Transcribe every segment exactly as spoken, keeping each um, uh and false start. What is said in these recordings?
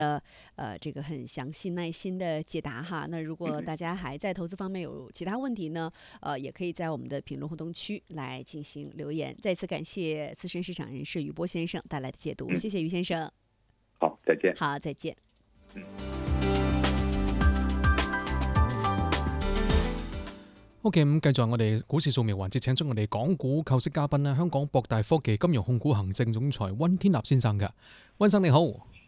呃呃这个很详细耐心的解答哈。那如果大家还在投资方面有其他问题呢，呃也可以在我们的评论互动区来进行留言。再次感谢资深市场人士余波先生带来的解读， 嗯， 谢谢余先生。 好，再见。 好，再見。 OK， 咁繼續我哋股市掃描環節，請出我哋港股構識嘉賓啦，香港博大科技金融控股行政總裁溫天納先生嘅。溫生你好，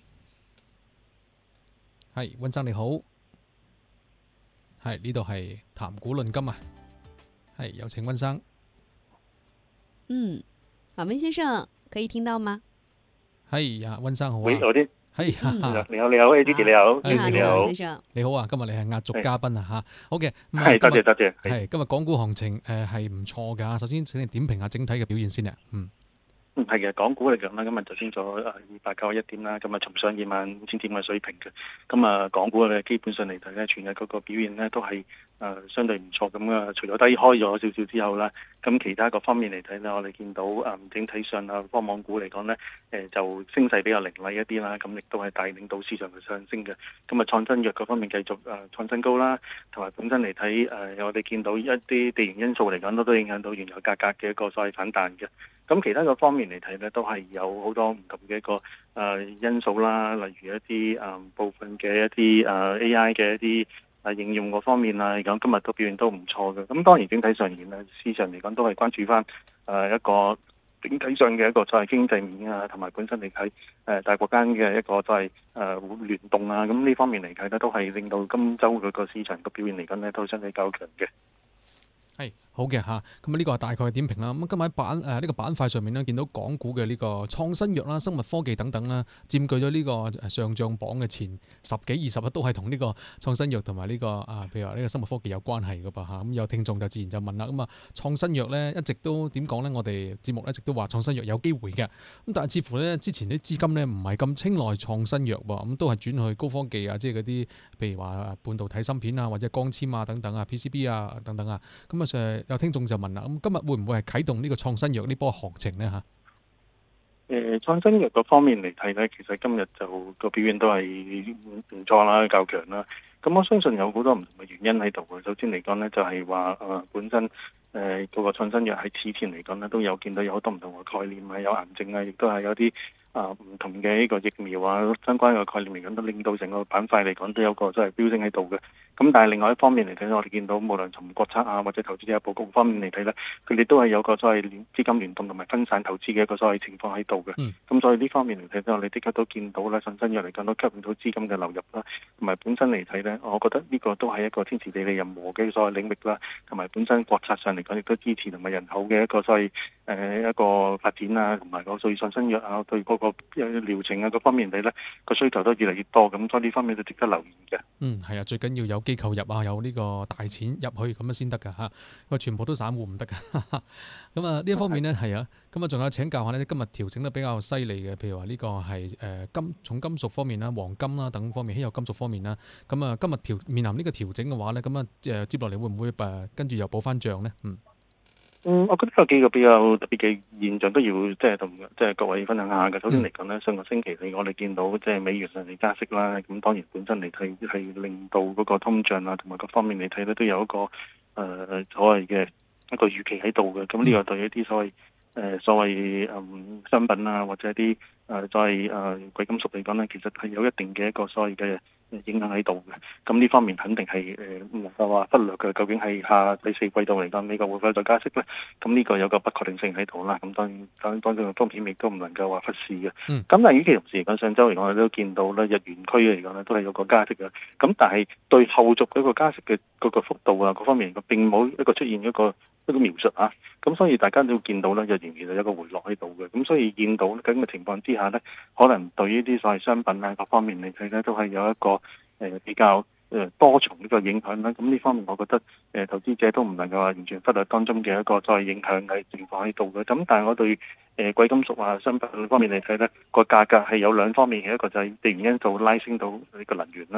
係溫生你好，係呢度係談股論金啊，係有請溫生。 嗯，好，溫先生可以聽到嗎？ 係啊，溫生好啊。 喂，我啲係嗯啊， 你好，你好，A Didi 你好， 你好， 你你好， 好， 先生。 你好啊，今日你係壓軸嘉賓啊嚇。好嘅，咁啊係多今日謝多謝。係係今日港股行情誒係唔錯㗎。首先請你點評下整體嘅表現先啊。嗯。 嗯，係嘅，港股嚟講啦，今日就升咗誒二百九十一點啦，咁啊重上二萬五千點嘅水平嘅。咁啊，港股咧基本上嚟睇咧，全日嗰個表現咧都係誒、呃、相對唔錯咁啊。除咗低開咗少少之後啦，咁其他各方面嚟睇咧，我哋見到誒、呃、整體上啊，科網股嚟講咧，誒、呃、就升勢比較凌厲一啲啦，咁亦都係帶領到市場嘅上升嘅。咁啊，創新藥嗰方面繼續誒、呃、創新高啦，同埋本身嚟睇誒，我哋見到一啲地緣因素嚟講都都影響到原油價格嘅一個所謂反彈嘅。咁其他個方面嚟睇咧，都係有好多唔同嘅一個誒、呃、因素啦，例如一啲誒、呃、部分嘅一啲誒、呃、A I 嘅一啲誒、呃、應用嗰方面啊，嚟講今日都表現都唔錯嘅。咁當然整體上面咧，市場嚟講都係關注翻誒、呃、一個整體上嘅一個所謂經濟面啊，同埋本身嚟睇誒大國間嘅一個所謂誒聯動啊，咁呢方面嚟睇咧，都係令到今週嗰個市場個表現嚟講咧，都相對較強嘅。 係好嘅嚇，咁啊呢個係大概嘅點評啦。咁今日喺板誒呢個板塊上面咧，見到港股嘅呢個創新藥啦、生物科技等等啦，佔據咗呢個上漲榜嘅前十幾二十啊，都係同呢個創新藥同埋呢個啊，譬如話呢個生物科技有關係嘅噃嚇。咁有聽眾就自然就問啦，咁啊創新藥咧一直都點講咧？我哋節目一直都話創新藥有機會嘅，咁但係似乎咧之前啲資金咧唔係咁青睞創新藥喎，咁都係轉去高科技啊，即係嗰啲譬如話半導體芯片啊，或者光纖啊等等啊 P C B 啊等等啊，咁啊誒有聽眾就問啦，咁今日會唔會係啟動呢個創新藥呢波行情咧嚇？ 誒創新藥嗰方面嚟睇咧，其實今日就個表現都係唔錯啦，較強啦。咁我相信有好多唔同嘅原因喺度嘅。首先嚟講咧，就係話誒本身誒嗰、呃那個創新藥喺此前嚟講咧，都有見到有好多唔同嘅概念啊，有癌症啊，亦都係有啲啊唔同嘅呢個疫苗啊相關嘅概念嚟講，都令到成個板塊嚟講都有個即係飆升喺度嘅。咁但係另外一方面嚟睇，我哋見到無論從國策啊或者投資者報告方面嚟睇咧，佢哋都係有個所謂資金聯動同埋分散投資嘅一個所謂情況喺度嘅。咁、嗯、所以呢方面嚟睇咧，我哋的確都見到咧，創新藥嚟講都吸引到資金嘅流入啦，同埋本身嚟睇咧，我覺得呢個都係一個天時地利人和嘅所謂領域啦，同埋本身國策上嚟講亦都支持同埋人口嘅一個所謂誒、呃、一個發展啊，同埋個對創新藥啊對嗰個療程啊各方面嚟咧個需求都越嚟越多，咁所以呢方面都值得留意嘅。 嗯，係啊，最緊要有機構入啊，有呢個大錢入去咁樣先得㗎嚇，因全部都散戶唔得㗎。咁啊呢一方面咧係啊，咁啊仲有請教下咧，今日調整得比較犀利嘅，譬如話呢個係誒金重金屬方面啦、黃金啦等方面、稀有金屬方面啦，咁啊今日調面臨呢個調整嘅話咧，咁啊誒接落嚟會唔會誒跟住又補翻漲咧？嗯。 嗯，我覺得有幾個比較特別嘅現象都要即係同即係各位分享下嘅。首先嚟講咧，上個星期嚟我哋見到即係美元上嚟加息啦，咁當然本身嚟睇係令到嗰個通脹啊同埋各方面嚟睇咧都有一個誒、呃、所謂嘅一個預期喺度嘅。咁呢個對一啲所謂誒、呃、所謂誒、嗯、商品啊或者一啲誒、呃、所謂誒貴金屬嚟講咧，其實係有一定嘅一個所謂嘅影響喺度嘅，咁呢方面肯定係誒唔能夠話忽略嘅。究竟係下第四季度嚟講，美國會唔會再加息咧？咁呢個有個不確定性喺度啦。咁當然當當中嘅風險亦都唔能夠話忽視嘅。咁、嗯、但係與其同時嚟講，上週嚟講，我哋都見到咧，日元區嚟講咧都係有個加息嘅。咁但係對後續嗰個加息嘅嗰個幅度啊，各方面並冇一個出現一個一個描述啊。咁所以大家都見到咧，日元其實有一個回落喺度嘅。咁所以見到咁嘅情況之下咧，可能對於啲所謂商品啊各方面嚟睇咧，都係有一個誒、呃、比較誒多重呢個影響啦。咁呢方面我覺得誒、呃、投資者都唔能夠話完全忽略當中嘅一個再影響嘅情況喺度嘅。咁但係我對誒、呃、貴金屬啊商品方面嚟睇咧，個價格係有兩方面嘅，一個就係地緣因素拉升到呢個能源啦。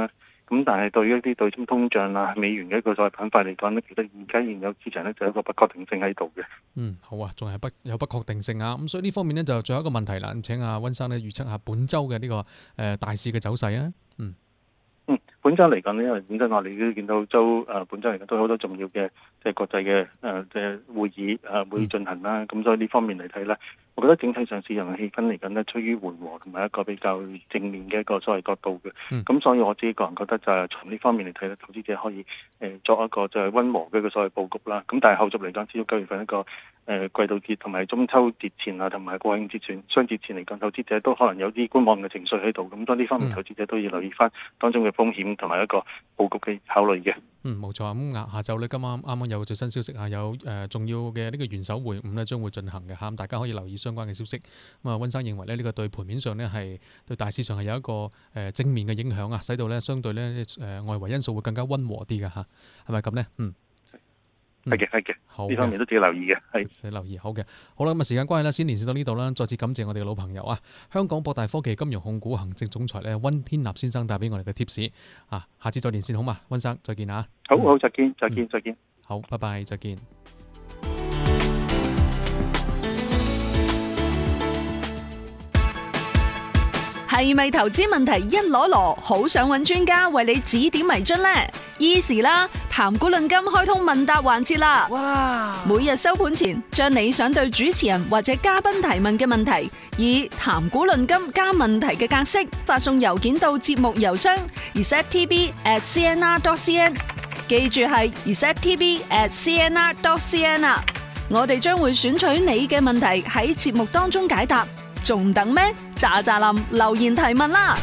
咁但係對於一啲對沖通脹啊、美元嘅一個所謂板塊嚟講呢，其實而家現有市場呢，就有一個不確定性喺度嘅。 嗯，好啊，仲係不有不確定性啊，咁所以呢方面呢，就最後一個問題啦，請阿溫生呢預測下本週嘅呢個誒、呃、大市嘅走勢啊。嗯。 嗯，本週嚟講呢，因為本身我哋都見到周誒、呃、本週嚟講都有好多重要嘅即係國際嘅誒嘅會議誒、呃、會進行啦，咁、嗯、所以呢方面嚟睇呢，我覺得整體上市場嘅氣氛嚟緊呢，趨於緩和同埋一個比較正面嘅一個所謂角度嘅。咁、嗯、所以我自己個人覺得就係從呢方面嚟睇呢，投資者可以誒、呃、作一個就係溫和嘅一個所謂佈局啦。咁但係後續嚟講，至於九月份一個誒、呃、季度節同埋中秋節前啊，同埋國慶節前雙節前嚟講，投資者都可能有啲觀望嘅情緒喺度。咁所以呢方面，投資者都要留意翻當中嘅風險同埋一個佈局嘅考慮嘅。嗯， 冇錯。咁下下晝咧，今晚啱啱有最新消息啊，有誒、呃、重要嘅呢個元首會晤咧，將會進行嘅嚇，咁大家可以留意相關嘅消息。咁啊，溫生認為咧，呢、這個對盤面上呢，係對大市場係有一個誒、呃、正面嘅影響啊，使到咧相對咧誒、呃、外圍因素會更加溫和啲嘅嚇，係咪咁呢？嗯。 係嘅，係嘅，好，呢方面都自己留意嘅，係你留意好嘅。好啦，咁啊，時間關係啦，先連線到呢度啦。再次感謝我哋嘅老朋友啊，香港博大科技金融控股行政總裁咧溫天納先生帶俾我哋嘅貼士啊，下次再連線好嘛，溫生再見啊， 好好再見，再見，嗯、再見， 好，拜拜，再見。 係咪投資問題一籮籮，好想揾專家為你指點迷津呢？Easy 啦，談股論金開通問答環節啦！哇！每日收盤前，將你想對主持人或者嘉賓提問嘅問題，以談股論金加問題嘅格式發送郵件到節目郵箱 r e c e p t b at c n r dot c n， 記住係 r e c e p t b at c n r dot c n 啊！我哋將會選取你嘅問題喺節目當中解答。仲等咩？喳喳林留言提問啦！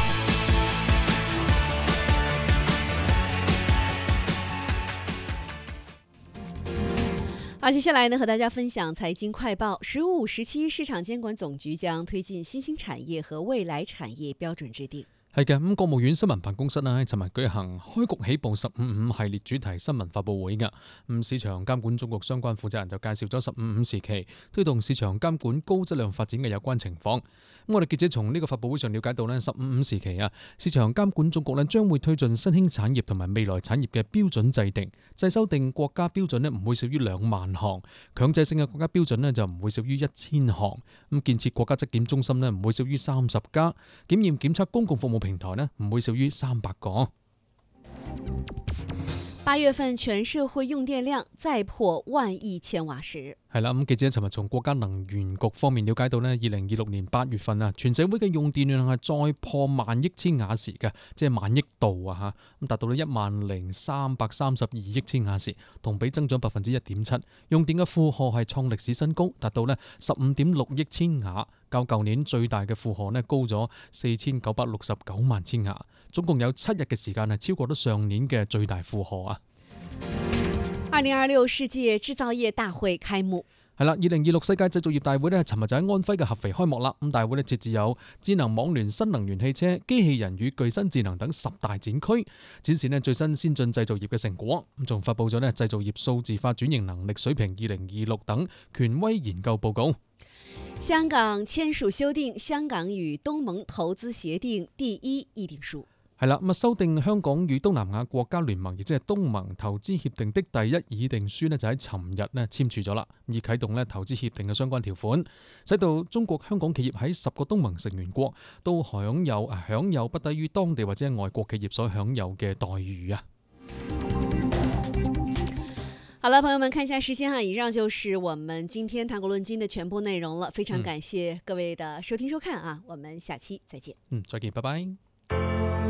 好，接下來呢，和大家分享財經快報。十五、十七市場監管總局將推進新興產業和未來產業標準制定。 係嘅，咁國務院新聞辦公室咧喺尋日舉行開局起步十五五系列主題新聞發佈會嘅，咁市場監管總局相關負責人就介紹咗十五五時期推動市場監管高質量發展嘅有關情況。咁我哋記者從呢個發佈會上了解到咧，十五五時期啊，市場監管總局咧將會推進新興產業同埋未來產業嘅標準制定，制修訂國家標準咧唔會少於兩萬項，強制性嘅國家標準咧就唔會少於一千項。咁建設國家質檢中心咧唔會少於三十家，檢驗檢測公共服務平台呢唔會少於三百個。 八月份全社會用電量再破萬億千瓦時。 係啦，咁記者尋日從國家能源局方面了解到呢，二零二六年八月份啊，全社會嘅用電量係再破萬億千瓦時嘅，即係萬億度啊吓，咁達到咗一萬零三百三十二億千瓦時，同比增長百分之一點七，用電嘅負荷係創歷史新高，達到呢十五點六億千瓦，較舊年最大嘅負荷呢高咗四千九百六十九萬千瓦，總共有七日嘅時間係超過咗上年嘅最大負荷啊！ 二零二六世界製造業大會開幕。 係啦，二零二六世界製造業大會呢，尋日就喺安徽嘅合肥開幕啦。咁大會呢設置有智能網聯、新能源汽車、機器人與具身智能等十大展區，展示呢最新先進製造業嘅成果。咁仲發佈咗呢製造業數字化轉型能力水平二零二六等權威研究報告。 香港簽署修訂《香港與東盟投資協定》第一議定書。 係啦，咁啊修訂香港與東南亞國家聯盟，亦即係東盟投資協定的第一議定書呢，就喺尋日呢簽署咗啦，以啟動呢投資協定嘅相關條款，使到中國香港企業喺十個東盟成員國都享有享有不低於當地或者外國企業所享有嘅待遇啊。 好了，朋友們，看一下時間哈，以上就是我們今天談股論金的全部內容了。非常感謝各位的收聽收看啊，我們下期再見。 嗯，再見，拜拜。